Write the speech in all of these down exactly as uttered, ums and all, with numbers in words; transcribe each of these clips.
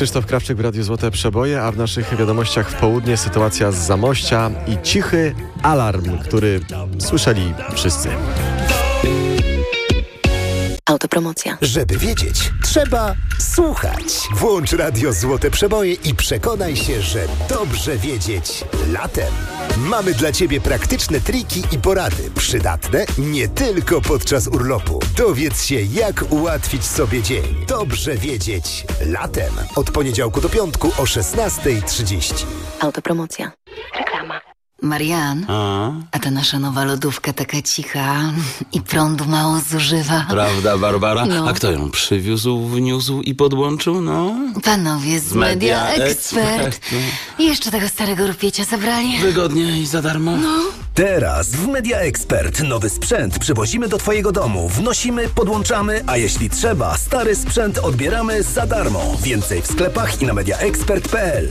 Krzysztof Krawczyk w Radiu Złote Przeboje, a w naszych wiadomościach w południe sytuacja z Zamościa i cichy alarm, który słyszeli wszyscy. Autopromocja. Żeby wiedzieć, trzeba słuchać. Włącz Radio Złote Przeboje i przekonaj się, że dobrze wiedzieć latem. Mamy dla Ciebie praktyczne triki i porady, przydatne nie tylko podczas urlopu. Dowiedz się, jak ułatwić sobie dzień. Dobrze wiedzieć latem. Od poniedziałku do piątku o szesnasta trzydzieści. Autopromocja. Reklama. Marian, A? a ta nasza nowa lodówka taka cicha i prądu mało zużywa. Prawda, Barbara? No. A kto ją przywiózł, wniósł i podłączył, no? Panowie z Media Expert. I jeszcze tego starego rupiecie zabrali. Wygodnie i za darmo. No. Teraz w Media Expert nowy sprzęt przywozimy do Twojego domu, wnosimy, podłączamy, a jeśli trzeba, stary sprzęt odbieramy za darmo. Więcej w sklepach i na mediaexpert kropka p l.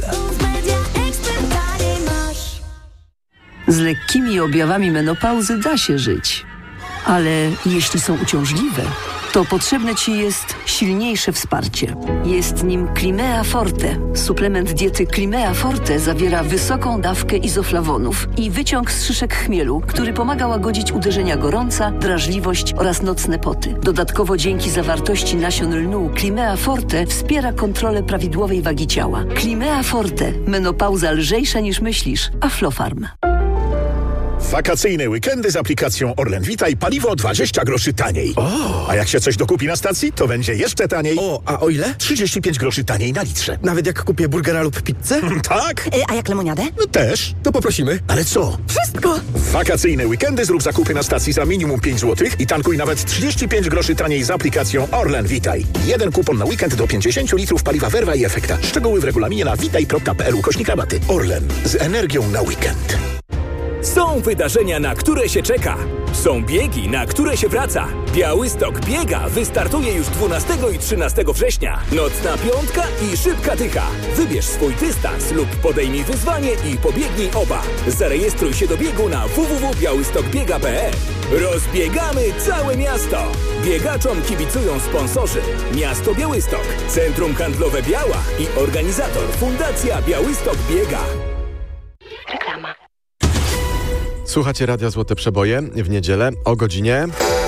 Z lekkimi objawami menopauzy da się żyć, ale jeśli są uciążliwe, to potrzebne Ci jest silniejsze wsparcie. Jest nim Climea Forte. Suplement diety Climea Forte zawiera wysoką dawkę izoflawonów i wyciąg z szyszek chmielu, który pomaga łagodzić uderzenia gorąca, drażliwość oraz nocne poty. Dodatkowo dzięki zawartości nasion lnu Climea Forte wspiera kontrolę prawidłowej wagi ciała. Climea Forte. Menopauza lżejsza niż myślisz. Aflofarm. Wakacyjne weekendy z aplikacją Orlen Vitaj paliwo dwadzieścia groszy taniej. O! A jak się coś dokupi na stacji, to będzie jeszcze taniej. O, a o ile? trzydzieści pięć groszy taniej na litrze. Nawet jak kupię burgera lub pizzę? Tak? Y, a jak lemoniadę? No też. To poprosimy. Ale co? Wszystko! W wakacyjne weekendy zrób zakupy na stacji za minimum pięć złotych i tankuj nawet trzydzieści pięć groszy taniej z aplikacją Orlen Vitaj. Jeden kupon na weekend do pięćdziesiąt litrów paliwa Verva i Efekta. Szczegóły w regulaminie na witaj kropka p l ukośnik rabaty. Orlen. Z energią na weekend. Są wydarzenia, na które się czeka. Są biegi, na które się wraca. Białystok Biega wystartuje już dwunastego i trzynastego września. Nocna piątka i szybka tycha. Wybierz swój dystans lub podejmij wyzwanie i pobiegnij oba. Zarejestruj się do biegu na w w w kropka białystok biega kropka p l. Rozbiegamy całe miasto. Biegaczom kibicują sponsorzy Miasto Białystok, Centrum Handlowe Biała i organizator Fundacja Białystok Biega. Reklama. Słuchacie Radia Złote Przeboje w niedzielę o godzinie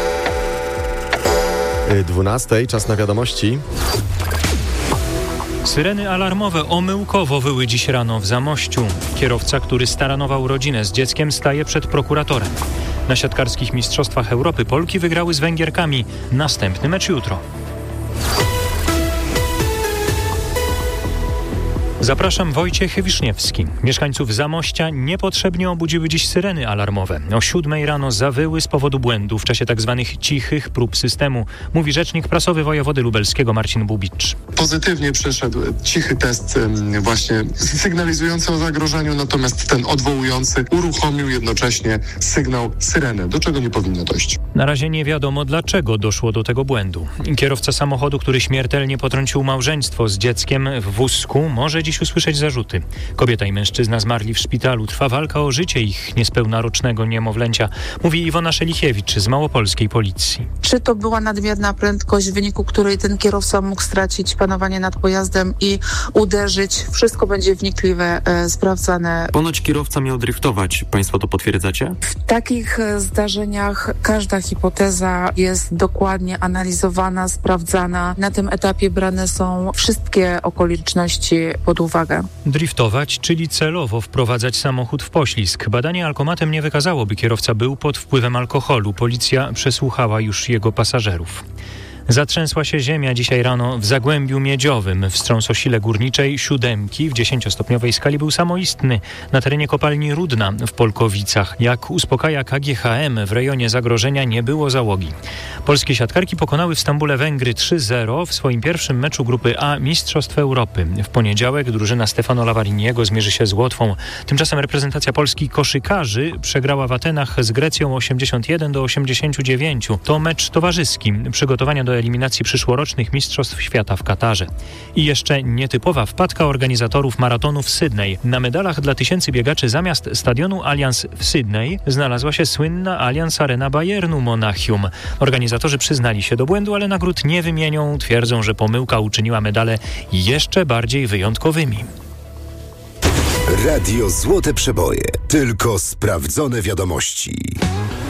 dwunastej. Czas na wiadomości. Syreny alarmowe omyłkowo wyły dziś rano w Zamościu. Kierowca, który staranował rodzinę z dzieckiem, staje przed prokuratorem. Na siatkarskich mistrzostwach Europy Polki wygrały z Węgierkami. Następny mecz jutro. Zapraszam, Wojciech Wiszniewski. Mieszkańców Zamościa niepotrzebnie obudziły dziś syreny alarmowe. O siódmej rano zawyły z powodu błędu w czasie tzw. cichych prób systemu, mówi rzecznik prasowy wojewody lubelskiego Marcin Bubicz. Pozytywnie przeszedł cichy test właśnie sygnalizujący o zagrożeniu, natomiast ten odwołujący uruchomił jednocześnie sygnał syreny, do czego nie powinno dojść. Na razie nie wiadomo, dlaczego doszło do tego błędu. Kierowca samochodu, który śmiertelnie potrącił małżeństwo z dzieckiem w wózku, może dziś usłyszeć zarzuty. Kobieta i mężczyzna zmarli w szpitalu. Trwa walka o życie ich niespełna rocznego niemowlęcia, mówi Iwona Szelichiewicz z małopolskiej policji. Czy to była nadmierna prędkość, w wyniku której ten kierowca mógł stracić panowanie nad pojazdem i uderzyć? Wszystko będzie wnikliwie e, sprawdzane. Ponoć kierowca miał driftować. Państwo to potwierdzacie? W takich e, zdarzeniach każda hipoteza jest dokładnie analizowana, sprawdzana. Na tym etapie brane są wszystkie okoliczności pod uwagę. Driftować, czyli celowo wprowadzać samochód w poślizg. Badanie alkomatem nie wykazało, by kierowca był pod wpływem alkoholu. Policja przesłuchała już jego pasażerów. Zatrzęsła się ziemia dzisiaj rano w Zagłębiu Miedziowym. Wstrząs o sile górniczej siódemki w dziesięciostopniowej skali był samoistny na terenie kopalni Rudna w Polkowicach. Jak uspokaja K G H M, w rejonie zagrożenia nie było załogi. Polskie siatkarki pokonały w Stambule Węgry trzy zero w swoim pierwszym meczu grupy A Mistrzostw Europy. W poniedziałek drużyna Stefano Lavariniego zmierzy się z Łotwą. Tymczasem reprezentacja Polski koszykarzy przegrała w Atenach z Grecją osiemdziesiąt jeden do osiemdziesięciu dziewięciu. To mecz towarzyski. Przygotowania do do eliminacji przyszłorocznych Mistrzostw Świata w Katarze. I jeszcze nietypowa wpadka organizatorów maratonu w Sydney. Na medalach dla tysięcy biegaczy zamiast stadionu Allianz w Sydney znalazła się słynna Allianz Arena Bayernu Monachium. Organizatorzy przyznali się do błędu, ale nagród nie wymienią. Twierdzą, że pomyłka uczyniła medale jeszcze bardziej wyjątkowymi. Radio Złote Przeboje. Tylko sprawdzone wiadomości.